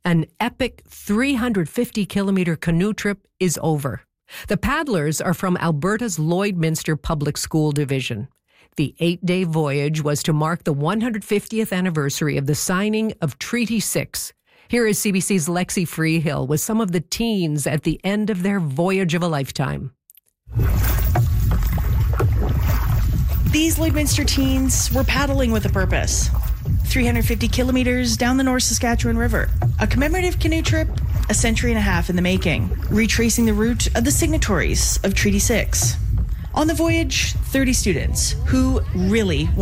An epic 350-kilometer canoe trip is over. The paddlers are from Alberta's Lloydminster Public School Division. The 8-day voyage was to mark the 150th anniversary of the signing of Treaty 6. Here is CBC's Lexi Freehill with some of the teens at the end of their voyage of a lifetime. These Lloydminster teens were paddling with a purpose. 350 kilometers down the North Saskatchewan River. A commemorative canoe trip, a century and a half in the making, retracing the route of the signatories of Treaty 6. On the voyage, 30 students who really